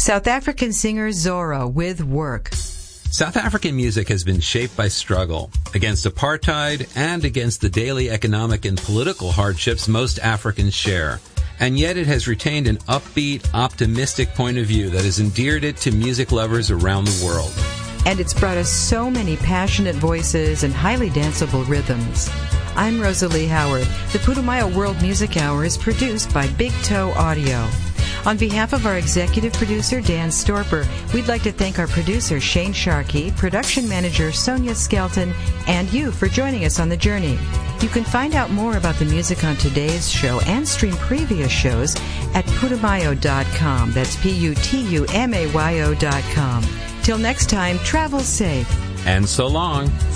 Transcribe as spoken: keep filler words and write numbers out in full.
South African singer Zora with Work. South African music has been shaped by struggle against apartheid and against the daily economic and political hardships most Africans share. And yet it has retained an upbeat, optimistic point of view that has endeared it to music lovers around the world. And it's brought us so many passionate voices and highly danceable rhythms. I'm Rosalie Howard. The Putumayo World Music Hour is produced by Big Toe Audio. On behalf of our executive producer, Dan Storper, we'd like to thank our producer, Shane Sharkey, production manager, Sonia Skelton, and you for joining us on the journey. You can find out more about the music on today's show and stream previous shows at putumayo dot com. That's P U T U M A Y O dot com. Till next time, travel safe. And so long.